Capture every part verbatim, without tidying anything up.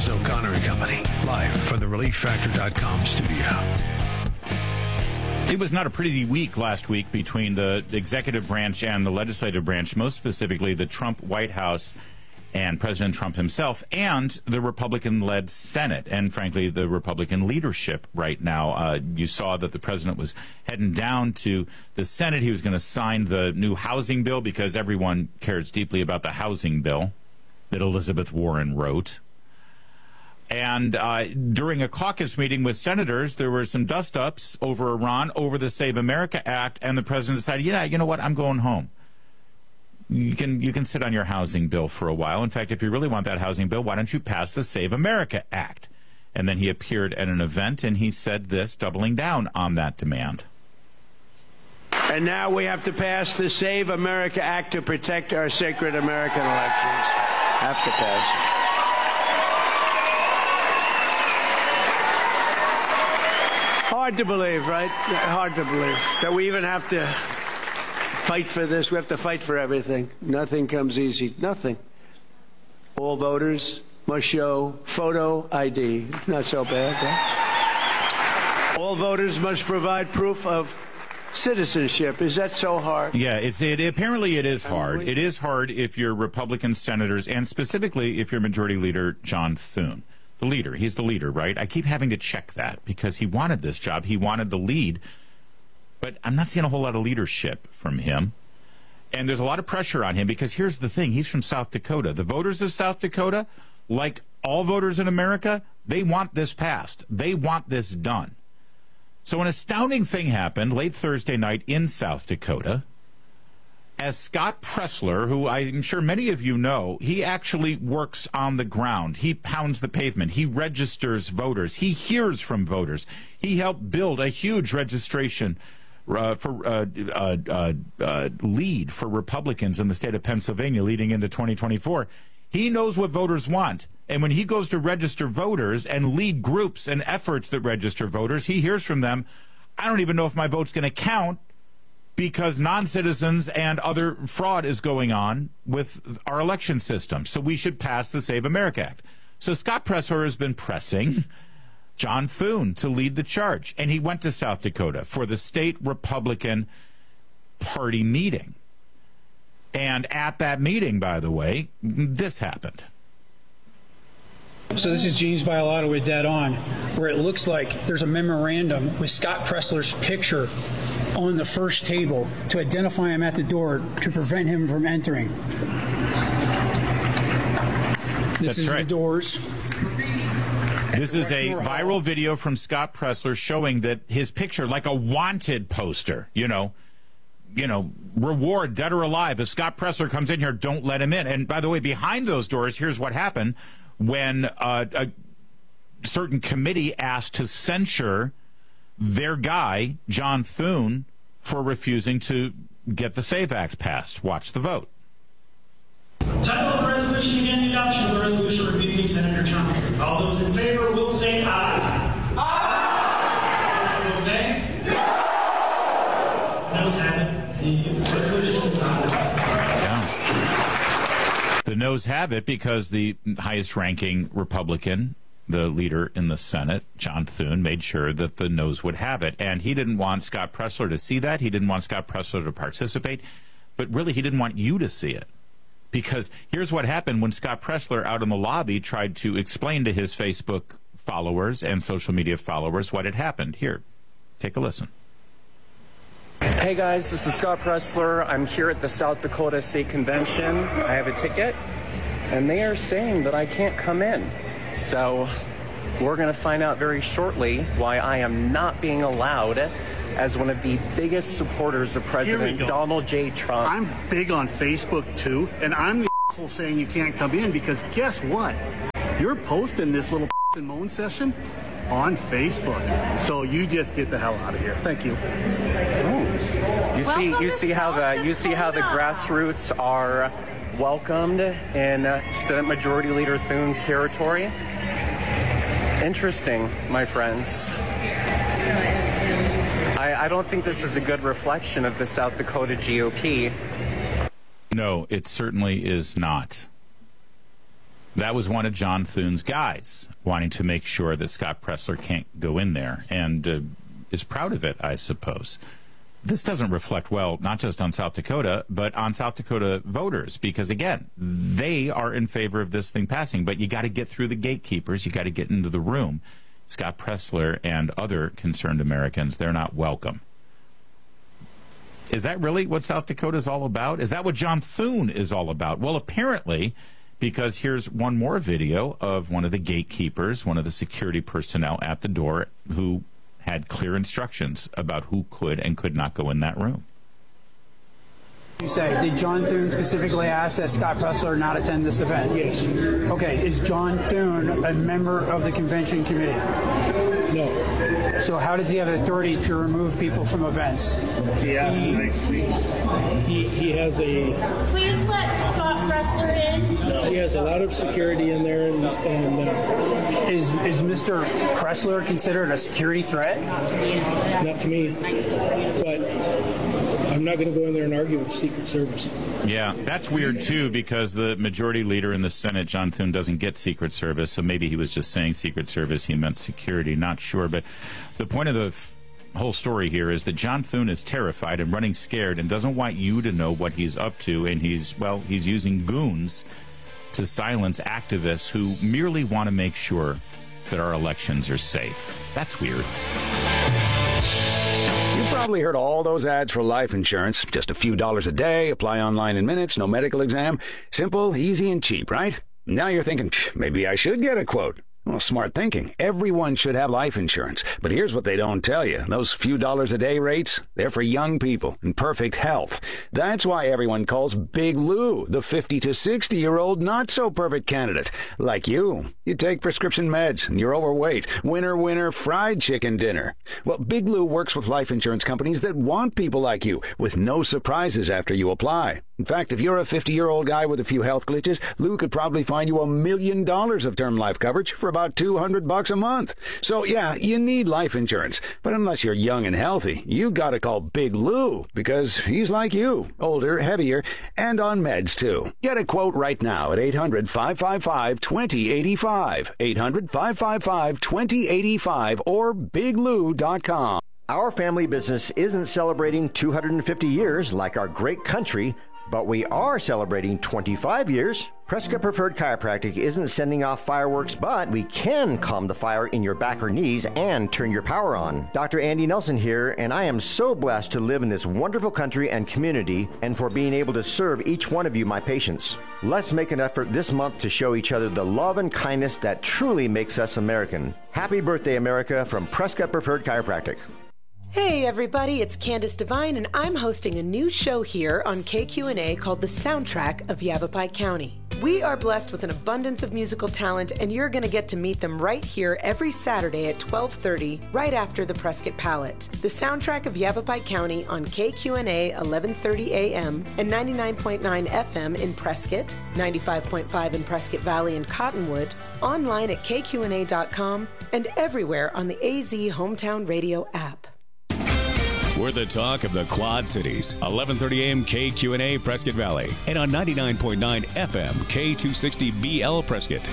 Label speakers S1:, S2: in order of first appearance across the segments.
S1: O'Connor and Company, live from the relief factor dot com studio.
S2: It was not a pretty week last week between the executive branch and the legislative branch, most specifically the Trump White House and President Trump himself, and the Republican-led Senate, and frankly, the Republican leadership right now. Uh, you saw that the president was heading down to the Senate. He was going to sign the new housing bill because everyone cares deeply about the housing bill that Elizabeth Warren wrote. And uh, during a caucus meeting with senators, there were some dust-ups over Iran, over the Save America Act, and the president decided, yeah, you know what, I'm going home. You can you can sit on your housing bill for a while. In fact, if you really want that housing bill, why don't you pass the Save America Act? And then he appeared at an event, and he said this, doubling down on that demand.
S3: And now we have to pass the Save America Act to protect our sacred American elections. Have to pass. Hard to believe, right? Hard to believe that we even have to fight for this. We have to fight for everything. Nothing comes easy. Nothing. All voters must show photo I D. Not so bad, huh? All voters must provide proof of citizenship. Is that so hard?
S2: Yeah, it's it. Apparently, it is hard. It is hard if you're Republican senators, and specifically if you're Majority Leader John Thune. The leader. He's the leader, right? I keep having to check that because he wanted this job. He wanted the lead. But I'm not seeing a whole lot of leadership from him. And there's a lot of pressure on him because here's the thing. He's from South Dakota. The voters of South Dakota, like all voters in America, they want this passed. They want this done. So an astounding thing happened late Thursday night in South Dakota. As Scott Presler, who I'm sure many of you know, he actually works on the ground. He pounds the pavement. He registers voters. He hears from voters. He helped build a huge registration uh, for uh, uh, uh, uh, lead for Republicans in the state of Pennsylvania leading into twenty twenty-four. He knows what voters want. And when he goes to register voters and lead groups and efforts that register voters, he hears from them, I don't even know if my vote's going to count, because non-citizens and other fraud is going on with our election system. So we should pass the Save America Act. So Scott Presler has been pressing John Thune to lead the charge. And he went to South Dakota for the state Republican Party meeting. And at that meeting, by the way, this happened.
S4: So this is James Bialotto with Dead On, where it looks like there's a memorandum with Scott Presler's picture on the first table to identify him at the door to prevent him from entering. This
S2: That's
S4: is
S2: right.
S4: the doors.
S2: This is a viral video from Scott Presler showing that his picture, like a wanted poster, you know, you know, reward, dead or alive. If Scott Presler comes in here, don't let him in. And by the way, behind those doors, here's what happened when uh, a certain committee asked to censure their guy, John Thune, for refusing to get the SAVE Act passed. Watch the vote.
S5: Title of the resolution again, adoption of the resolution rebuking Senator Trump. All those in favor will say aye. Aye. Those opposed, nay. No. Noes have it. The resolution is not adopted.
S2: Yeah. The noes have it because the highest-ranking Republican, the leader in the Senate, John Thune, made sure that the noes would have it. And he didn't want Scott Presler to see that. He didn't want Scott Presler to participate. But really, he didn't want you to see it. Because here's what happened when Scott Presler out in the lobby tried to explain to his Facebook followers and social media followers what had happened. Here, take a listen.
S6: Hey guys, this is Scott Presler. I'm here at the South Dakota State Convention. I have a ticket, and they are saying that I can't come in. So we're going to find out very shortly why I am not being allowed as one of the biggest supporters of President Donald J. Trump.
S7: I'm big on Facebook too, and I'm the asshole saying you can't come in because guess what? You're posting this little and moan session on Facebook. So you just get the hell out of here. Thank you.
S6: Ooh. You see, you see how the you see how the grassroots are welcomed in uh, Senate Majority Leader Thune's territory. Interesting, my friends. I, I don't think this is a good reflection of the South Dakota G O P.
S2: No, it certainly is not. That was one of John Thune's guys, wanting to make sure that Scott Presler can't go in there, and uh, is proud of it, I suppose. This doesn't reflect well, not just on South Dakota, but on South Dakota voters, because, again, they are in favor of this thing passing, but you got to get through the gatekeepers. You got to get into the room. Scott Presler and other concerned Americans, they're not welcome. Is that really what South Dakota is all about? Is that what John Thune is all about? Well, apparently, because here's one more video of one of the gatekeepers, one of the security personnel at the door, who had clear instructions about who could and could not go in that room.
S4: You say, did John Thune specifically ask that Scott Presler not attend this event?
S5: Yes.
S4: Okay, is John Thune a member of the convention committee?
S5: No.
S4: So how does he have authority to remove people from events?
S5: He has a nice suite. He, he has a...
S8: Please let Scott Presler in.
S5: He has a lot of security in there, and... and uh,
S4: is, is Mister Presler considered a security threat?
S5: Not to me, but... I'm not going to go in there and argue with the Secret Service.
S2: Yeah, that's weird, too, because the majority leader in the Senate, John Thune, doesn't get Secret Service, so maybe he was just saying Secret Service, he meant security, not sure. But the point of the f- whole story here is that John Thune is terrified and running scared and doesn't want you to know what he's up to, and he's, well, he's using goons to silence activists who merely want to make sure that our elections are safe. That's weird.
S9: You've probably heard all those ads for life insurance. Just a few dollars a day, apply online in minutes, no medical exam. Simple, easy, and cheap, right? Now you're thinking, maybe I should get a quote. Well, smart thinking. Everyone should have life insurance. But here's what they don't tell you. Those few dollars a day rates, they're for young people in perfect health. That's why everyone calls Big Lou the fifty to sixty-year-old not-so-perfect candidate. Like you. You take prescription meds and you're overweight. Winner, winner, fried chicken dinner. Well, Big Lou works with life insurance companies that want people like you, with no surprises after you apply. In fact, if you're a fifty-year-old guy with a few health glitches, Lou could probably find you a million dollars of term life coverage for about two hundred bucks a month. So, yeah, you need life insurance. But unless you're young and healthy, you gotta call Big Lou, because he's like you, older, heavier, and on meds, too. Get a quote right now at eight hundred, five five five, two zero eight five, eight hundred, five five five, two zero eight five, or big lou dot com.
S10: Our family business isn't celebrating two hundred fifty years like our great country, but we are celebrating twenty-five years. Prescott Preferred Chiropractic isn't sending off fireworks, but we can calm the fire in your back or knees and turn your power on. Doctor Andy Nelson here, and I am so blessed to live in this wonderful country and community, and for being able to serve each one of you, my patients. Let's make an effort this month to show each other the love and kindness that truly makes us American. Happy birthday, America, from Prescott Preferred Chiropractic.
S11: Hey everybody, it's Candace Devine, and I'm hosting a new show here on K Q N A called The Soundtrack of Yavapai County. We are blessed with an abundance of musical talent, and you're going to get to meet them right here every Saturday at twelve thirty, right after the Prescott Palette. The Soundtrack of Yavapai County on K Q N A eleven thirty A M and ninety-nine point nine F M in Prescott, ninety-five point five in Prescott Valley and Cottonwood, online at K Q N A dot com, and everywhere on the A Z Hometown Radio app.
S12: We're the talk of the Quad Cities. eleven thirty A M K Q N A Prescott Valley. And on ninety-nine point nine F M K two sixty B L Prescott.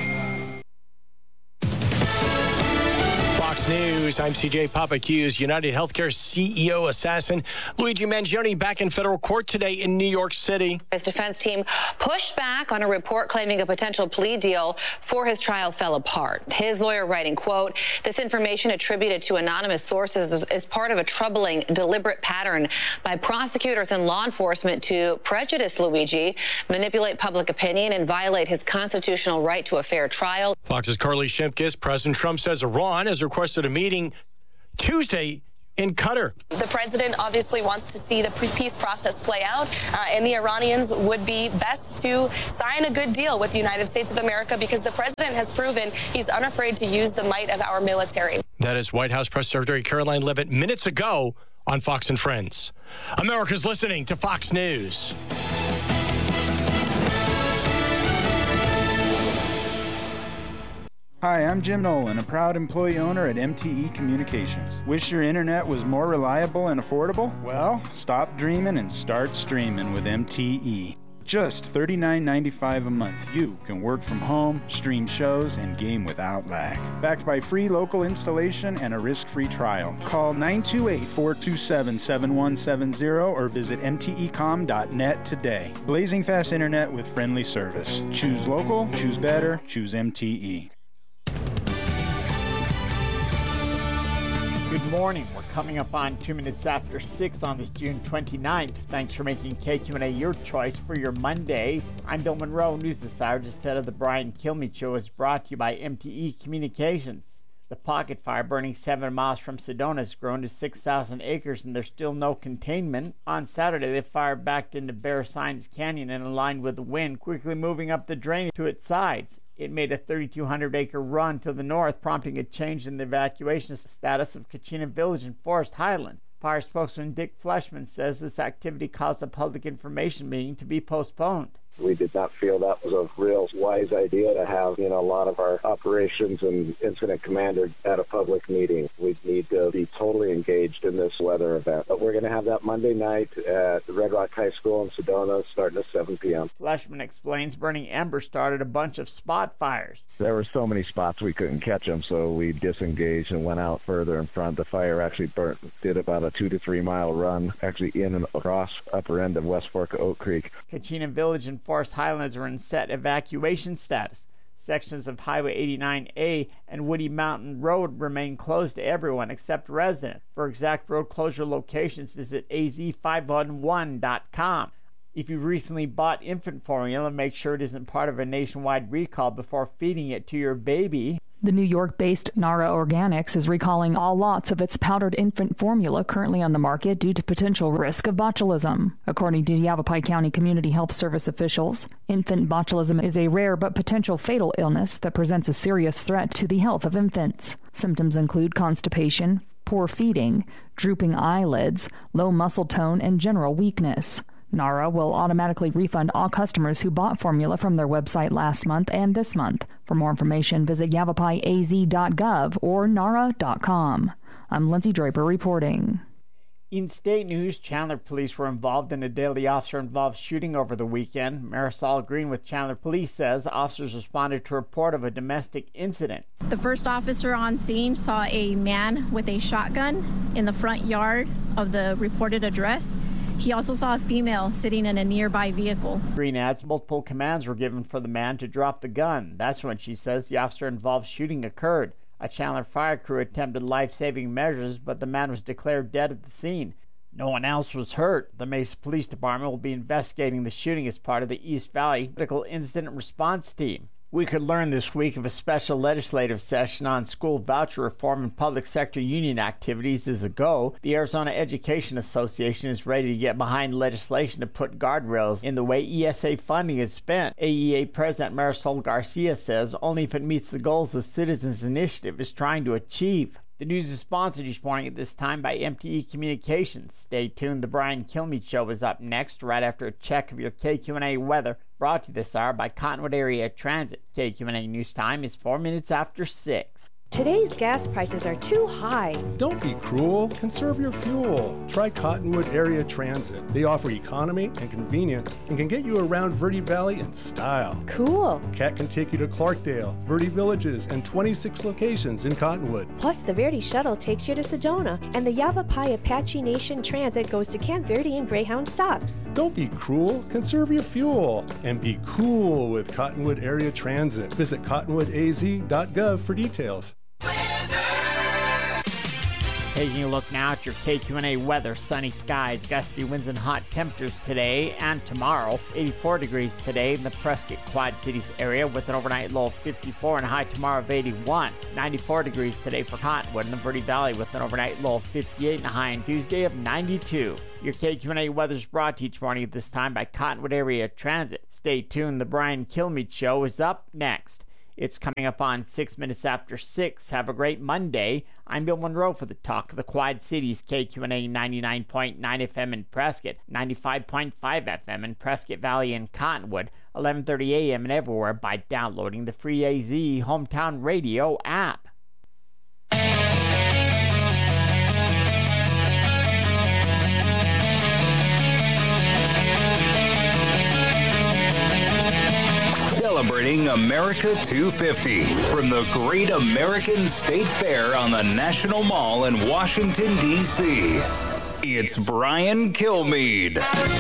S13: Fox News, I'm C J Papakuz. United Healthcare C E O assassin Luigi Mangione back in federal court today in New York City.
S14: His defense team pushed back on a report claiming a potential plea deal for his trial fell apart. His lawyer writing, quote, this information attributed to anonymous sources is, is part of a troubling, deliberate pattern by prosecutors and law enforcement to prejudice Luigi, manipulate public opinion, and violate his constitutional right to a fair trial.
S13: Fox's Carly Shimkus. President Trump says Iran has requested a meeting Tuesday in Qatar.
S15: The president obviously wants to see the peace process play out, uh, and the Iranians would be best to sign a good deal with the United States of America because the president has proven he's unafraid to use the might of our military.
S13: That is White House Press Secretary Caroline Leavitt minutes ago on Fox and Friends. America's listening to Fox News.
S16: Hi, I'm Jim Nolan, a proud employee owner at M T E Communications. Wish your internet was more reliable and affordable? Well, stop dreaming and start streaming with M T E. just thirty-nine ninety-five a month, you can work from home, stream shows, and game without lag. Backed by free local installation and a risk-free trial. Call nine two eight, four two seven, seven one seven zero or visit m t e com dot net today. Blazing fast internet with friendly service. Choose local, choose better, choose M T E.
S17: Good morning. We're coming up on two minutes after six on this June twenty-ninth. Thanks for making K Q and A your choice for your Monday. I'm Bill Monroe. News this hour just ahead of the Brian Kilmeade Show is brought to you by M T E Communications. The pocket fire burning seven miles from Sedona has grown to six thousand acres and there's still no containment. On Saturday, the fire backed into Bear Signs Canyon and aligned with the wind, quickly moving up the drain to its sides. It made a thirty-two hundred acre run to the north, prompting a change in the evacuation status of Kachina Village and Forest Highland. Fire spokesman Dick Fleshman says this activity caused a public information meeting to be postponed.
S18: We did not feel that was a real wise idea to have, you know, a lot of our operations and incident commander at a public meeting. We need to be totally engaged in this weather event. But we're going to have that Monday night at Red Rock High School in Sedona starting at seven p.m.
S17: Fleshman explains burning embers started a bunch of spot fires.
S18: There were so many spots we couldn't catch them, so we disengaged and went out further in front. The fire actually burnt, did about a two to three mile run, actually in and across upper end of West Fork of Oak Creek.
S17: Kachina Village and Forest Highlands are in set evacuation status. Sections of Highway eighty-nine A and Woody Mountain Road remain closed to everyone except residents. For exact road closure locations, visit a z five one one dot com. If you recently bought infant formula, make sure it isn't part of a nationwide recall before feeding it to your baby.
S19: The New York-based Nara Organics is recalling all lots of its powdered infant formula currently on the market due to potential risk of botulism. According to Yavapai County Community Health Service officials, infant botulism is a rare but potential fatal illness that presents a serious threat to the health of infants. Symptoms include constipation, poor feeding, drooping eyelids, low muscle tone, and general weakness. Nara will automatically refund all customers who bought formula from their website last month and this month. For more information, visit yavapai a z dot gov or nara dot com. I'm Lindsay Draper reporting.
S17: In state news, Chandler police were involved in a deadly officer-involved shooting over the weekend. Marisol Green with Chandler Police says officers responded to a report of a domestic incident.
S20: The first officer on scene saw a man with a shotgun in the front yard of the reported address. He also saw a female sitting in a nearby vehicle.
S17: Green adds multiple commands were given for the man to drop the gun. That's when she says the officer-involved shooting occurred. A Chandler fire crew attempted life-saving measures, but the man was declared dead at the scene. No one else was hurt. The Mesa Police Department will be investigating the shooting as part of the East Valley Medical Incident Response Team. We could learn this week of a special legislative session on school voucher reform and public sector union activities is a go. The Arizona Education Association is ready to get behind legislation to put guardrails in the way E S A funding is spent. A E A President Marisol Garcia says only if it meets the goals the Citizens Initiative is trying to achieve. The news is sponsored each morning at this time by M T E Communications. Stay tuned. The Brian Kilmeade Show is up next, right after a check of your K Q and A weather, brought to you this hour by Cottonwood Area Transit. K Q and A News Time is four minutes after six.
S21: Today's gas prices are too high.
S22: Don't be cruel. Conserve your fuel. Try Cottonwood Area Transit. They offer economy and convenience and can get you around Verde Valley in style.
S21: Cool.
S22: Cat can take you to Clarkdale, Verde Villages, and twenty-six locations in Cottonwood.
S21: Plus, the Verde Shuttle takes you to Sedona, and the Yavapai Apache Nation Transit goes to Camp Verde and Greyhound stops.
S22: Don't be cruel. Conserve your fuel. And be cool with Cottonwood Area Transit. Visit cottonwood a z dot gov for details.
S17: Taking a look now at your K Q and A weather. Sunny skies, gusty winds, and hot temperatures today and tomorrow. eighty-four degrees today in the Prescott Quad Cities area with an overnight low of fifty-four and a high tomorrow of eighty-one. ninety-four degrees today for Cottonwood in the Verde Valley with an overnight low of fifty-eight and a high on Tuesday of ninety-two. Your K Q and A weather is brought to you each morning at this time by Cottonwood Area Transit. Stay tuned. The Brian Kilmeade Show is up next. It's coming up on six minutes after six. Have a great Monday. I'm Bill Monroe for the Talk of the Quad Cities, K Q and A ninety-nine point nine F M in Prescott, ninety-five point five F M in Prescott Valley and Cottonwood, eleven thirty A M and everywhere by downloading the free A Z Hometown Radio app.
S1: celebrating America two fifty from the Great American State Fair on the National Mall in Washington, D C It's Brian Kilmeade.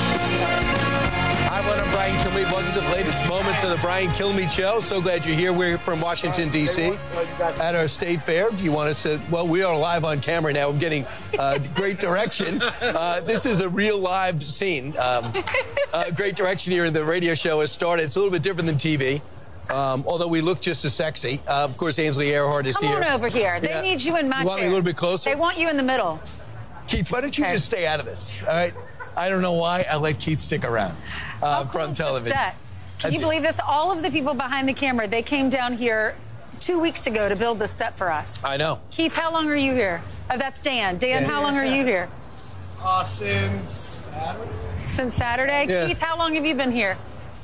S3: Hi, everyone. I'm Brian Kilmeade. Welcome to the latest moments of the Brian Kilmeade Show. So glad you're here. We're from Washington, D C at our state fair. Do you want us to? Well, we are live on camera now. I'm getting uh, great direction. Uh, this is a real live scene. Um, uh, great direction here. The radio show has started. It's a little bit different than T V. Um, although we look just as sexy. Uh, of course, Ainsley Earhardt is
S23: Come
S3: here.
S23: Come on over here. They
S3: yeah.
S23: need you in my
S3: You want
S23: chair.
S3: me a little bit closer?
S23: They want you in the middle.
S3: Keith, why don't you
S23: okay.
S3: just stay out of this, all right? I don't know why I let Keith stick around uh, from television.
S23: Set. Can you believe this? All of the people behind the camera, they came down here two weeks ago to build this set for us.
S3: I know.
S23: Keith, how long are you here? Oh, that's Dan. Dan,
S3: yeah.
S23: how long are you here?
S24: Uh, since Saturday.
S23: Since Saturday?
S3: Yeah.
S23: Keith, how long have you been here?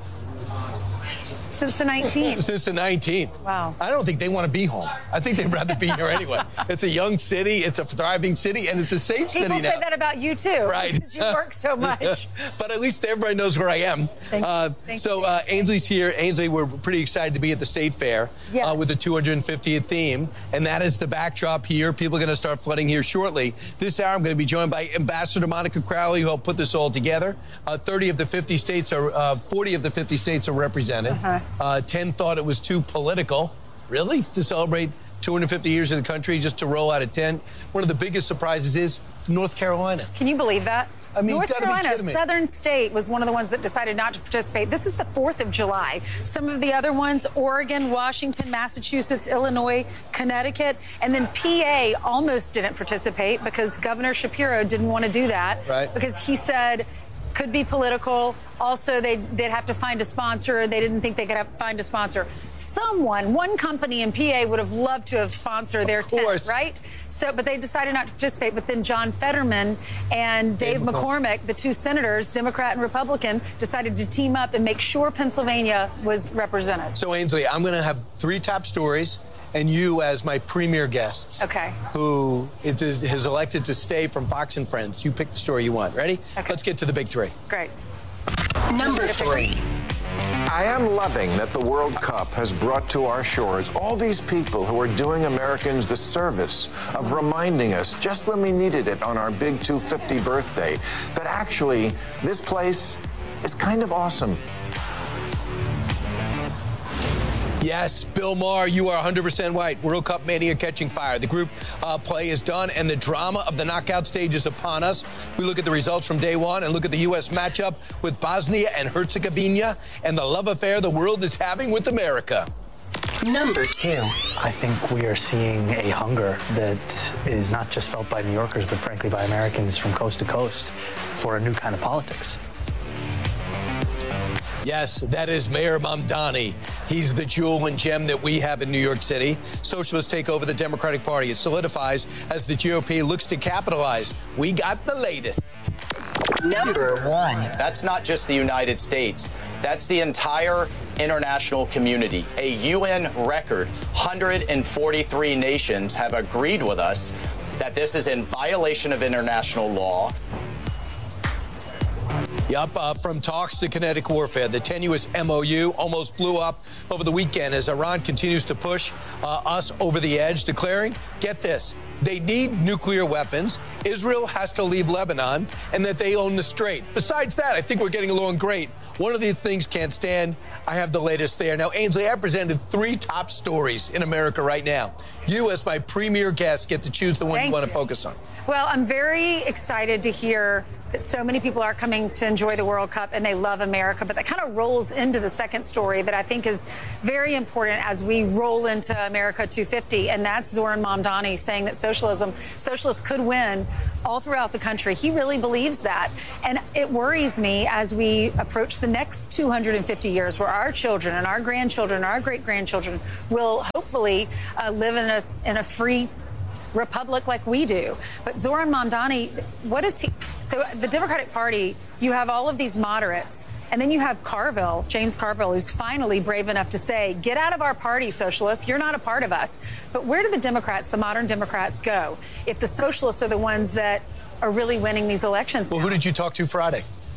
S23: Since the nineteenth.
S3: Since the nineteenth.
S23: Wow.
S3: I don't think they want to be home. I think they'd rather be here anyway. It's a young city, it's a thriving city, and it's a safe
S23: People
S3: city now.
S23: People say that about you, too.
S3: Right.
S23: Because you work so much.
S3: But at least everybody knows where I am.
S23: Thank you.
S3: Uh,
S23: Thank
S3: so
S23: you.
S3: uh, Ainsley's here. Ainsley, we're pretty excited to be at the State Fair
S23: yes.
S3: uh, with the two hundred fiftieth theme. And that is the backdrop here. People are going to start flooding here shortly. This hour, I'm going to be joined by Ambassador Monica Crowley, who helped put this all together. Uh, thirty of the fifty states are, uh, forty of the fifty states are represented. Uh-huh. Uh, ten thought it was too political, really, to celebrate two hundred fifty years of the country, just to roll out a tent. One of the biggest surprises is North Carolina.
S23: Can you believe that?
S3: I mean,
S23: North Carolina, a
S3: me.
S23: southern state, was one of the ones that decided not to participate. This is the fourth of July. Some of the other ones, Oregon, Washington, Massachusetts, Illinois, Connecticut, and then P A almost didn't participate because Governor Shapiro didn't want to do that.
S3: Right.
S23: Because he said could be political. Also, they'd, they'd have to find a sponsor. They didn't think they could have, find a sponsor. Someone, one company in P A would have loved to have sponsored their tent, right? So, but they decided not to participate. But then John Fetterman and Dave, Dave McCormick, the two senators, Democrat and Republican, decided to team up and make sure Pennsylvania was represented.
S3: So, Ainsley, I'm going to have three top stories, and you as my premier guests.
S23: Okay.
S3: Who is, is elected to stay from Fox and Friends. You pick the story you want. Ready?
S23: Okay.
S3: Let's get to the big three.
S23: Great.
S25: Number three. I am loving that the World Cup has brought to our shores all these people who are doing Americans the service of reminding us, just when we needed it on our big two hundred fiftieth birthday, that actually this place is kind of awesome.
S3: Yes, Bill Maher, you are one hundred percent right. World Cup mania catching fire. The group uh, play is done, and the drama of the knockout stage is upon us. We look at the results from day one and look at the U S matchup with Bosnia and Herzegovina and the love affair the world is having with America.
S25: Number two.
S26: I think we are seeing a hunger that is not just felt by New Yorkers, but frankly by Americans from coast to coast for a new kind of politics.
S3: Yes, that is Mayor Mamdani. He's the jewel and gem that we have in New York City. Socialists take over the Democratic Party. It solidifies as the G O P looks to capitalize. We got the latest.
S25: Number one.
S27: That's not just the United States. That's the entire international community. A U N record, one hundred forty-three nations have agreed with us that this is in violation of international law.
S3: Yup, uh, from talks to kinetic warfare, the tenuous M O U almost blew up over the weekend as Iran continues to push uh, us over the edge, declaring, get this, they need nuclear weapons, Israel has to leave Lebanon, and that they own the strait. Besides that, I think we're getting along great. One of these things can't stand. I have the latest there. Now, Ainsley, I presented three top stories in America right now. You, as my premier guest, get to choose the one
S23: Thank
S3: you want
S23: you.
S3: to focus on.
S23: Well, I'm very excited to hear that so many people are coming to enjoy the World Cup and they love America. But that kind of rolls into the second story that I think is very important as we roll into America two fifty. And that's Zoran Mamdani saying that socialism, socialists could win all throughout the country. He really believes that. And it worries me as we approach the next two hundred fifty years where our children and our grandchildren, our great-grandchildren will hopefully uh, live in a, in a free republic like we do. But Zoran Mamdani, what is he? So the Democratic Party, you have all of these moderates, and then you have Carville, James Carville, who's finally brave enough to say, get out of our party, socialists. You're not a part of us. But where do the Democrats, the modern Democrats, go if the socialists are the ones that are really winning these elections?
S3: Well, who did you talk to Friday?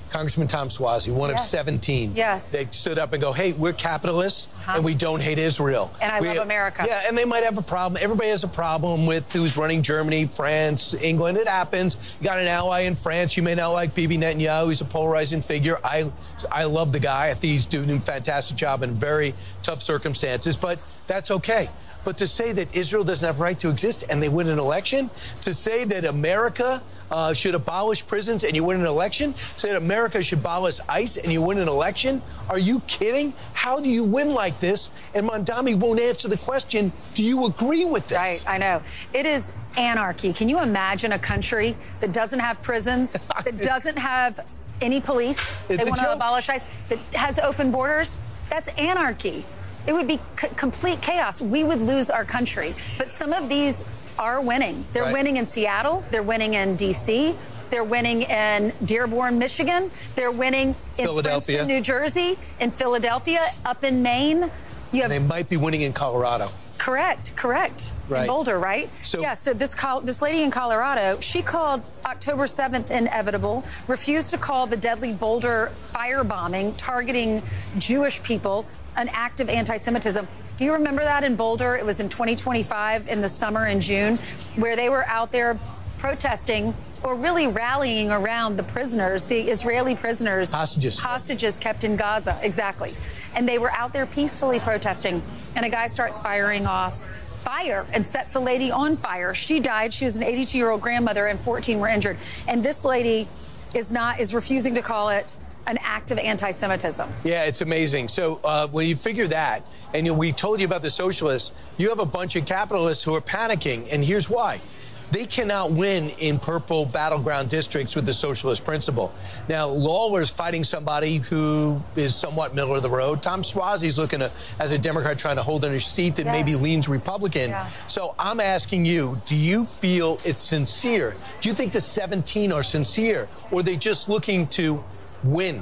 S3: Congressman Tom Suozzi, one
S23: Yes.
S3: of seventeen.
S23: Yes.
S3: They stood up and go, hey, we're capitalists
S23: Huh?
S3: and we don't hate Israel.
S23: And I
S3: We-
S23: love America.
S3: Yeah, and they might have a problem. Everybody has a problem with who's running Germany, France, England. It happens. You got an ally in France. You may not like Bibi Netanyahu. He's a polarizing figure. I, I love the guy. I think he's doing a fantastic job in very tough circumstances, but that's okay. But to say that Israel doesn't have a right to exist and they win an election, to say that America uh, should abolish prisons and you win an election, say that America should abolish ICE and you win an election, are you kidding? How do you win like this? And Mondami won't answer the question, do you agree with this?
S23: Right, I know. It is anarchy. Can you imagine a country that doesn't have prisons, that doesn't have any police,
S3: It's
S23: they
S3: a
S23: want to
S3: joke.
S23: abolish ICE, that has open borders? That's anarchy. It would be c- complete chaos. We would lose our country. But some of these are winning. They're
S3: Right.
S23: winning in Seattle. They're winning in D C. They're winning in Dearborn, Michigan. They're winning in
S3: Philadelphia.
S23: Princeton, New Jersey, in Philadelphia, up in Maine. You have
S3: And they might be winning in Colorado.
S23: Correct, correct.
S3: Right.
S23: In Boulder, right?
S3: So-
S23: yeah, so this col- this lady in Colorado, she called October seventh inevitable, refused to call the deadly Boulder firebombing targeting Jewish people an act of anti-Semitism. Do you remember that in Boulder? It was in twenty twenty-five in the summer in June, where they were out there protesting or really rallying around the prisoners, the Israeli prisoners.
S3: Hostages.
S23: Hostages kept in Gaza, exactly. And they were out there peacefully protesting, and a guy starts firing off fire and sets a lady on fire. She died. She was an eighty-two-year-old grandmother, and fourteen were injured. And this lady is not is refusing to call it an act of anti-Semitism.
S3: Yeah, it's amazing. So uh, when you figure that, and you know, we told you about the socialists, you have a bunch of capitalists who are panicking, and here's why. They cannot win in purple battleground districts with the socialist principle. Now, Lawler's fighting somebody who is somewhat middle of the road. Tom Suozzi's looking to, as a Democrat, trying to hold in a seat that
S23: Yes.
S3: maybe leans Republican.
S23: Yeah.
S3: So I'm asking you, do you feel it's sincere? Do you think the seventeen are sincere, or are they just looking to win?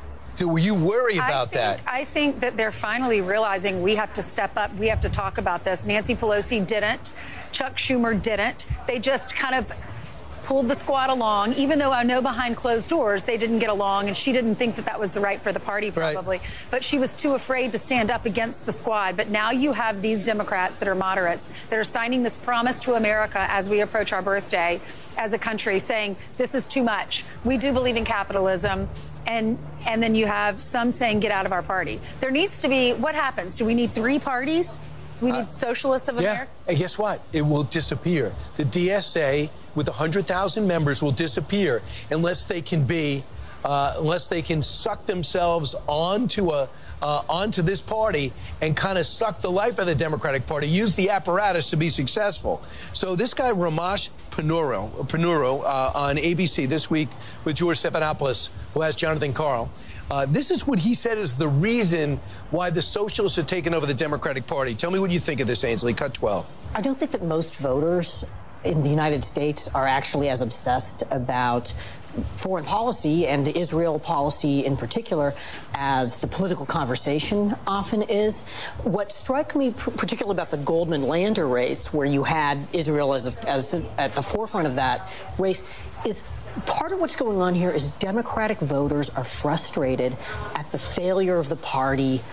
S3: Do you worry
S23: I
S3: about
S23: think,
S3: that?
S23: I think that they're finally realizing we have to step up. We have to talk about this. Nancy Pelosi didn't. Chuck Schumer didn't. They just kind of pulled the squad along, even though I know behind closed doors they didn't get along, and she didn't think that that was the right for the party, probably. Right. But she was too afraid to stand up against the squad. But now you have these Democrats that are moderates that are signing this promise to America as we approach our birthday as a country, saying this is too much. We do believe in capitalism. And and then you have some saying, get out of our party. There needs to be, what happens? Do we need three parties? Do we need uh, socialists of
S3: yeah.
S23: America?
S3: And guess what? It will disappear. The D S A with one hundred thousand members will disappear unless they can be, uh, unless they can suck themselves onto a, uh, onto this party and kind of suck the life of the Democratic Party, use the apparatus to be successful. So this guy, Ramesh Ponnuru, Ponnuru uh, on A B C this week with George Stephanopoulos, who has Jonathan Karl. Uh, this is what he said is the reason why the socialists are taking over the Democratic Party. Tell me what you think of this, Ainsley. Cut twelve.
S2: I don't think that most voters in the United States are actually as obsessed about foreign policy and Israel policy in particular as the political conversation often is. What struck me particularly about the Goldman-Lander race, where you had Israel as, a, as a, at the forefront of that race, is part of what's going on here is Democratic voters are frustrated at the failure of the party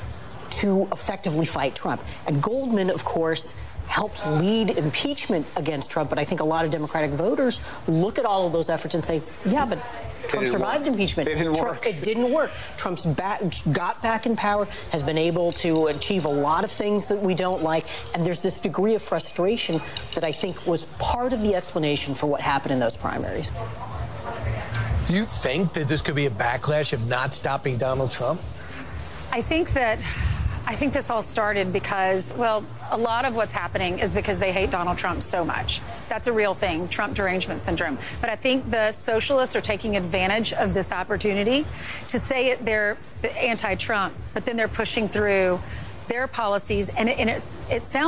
S2: to effectively fight Trump. And Goldman, of course, helped lead impeachment against Trump, but I think a lot of Democratic voters look at all of those efforts and say, yeah, but Trump survived
S4: work.
S2: impeachment.
S4: It didn't
S2: Trump,
S4: work.
S2: It didn't work. Trump's back, got back in power, has been able to achieve a lot of things that we don't like, and there's this degree of frustration that I think was part of the explanation for what happened in those primaries.
S3: Do you think that this could be a backlash of not stopping Donald Trump?
S23: I think that I think this all started because, well, a lot of what's happening is because they hate Donald Trump so much. That's a real thing, Trump derangement syndrome. But I think the socialists are taking advantage of this opportunity to say it, they're anti-Trump, but then they're pushing through their policies, and it, and it, it sounds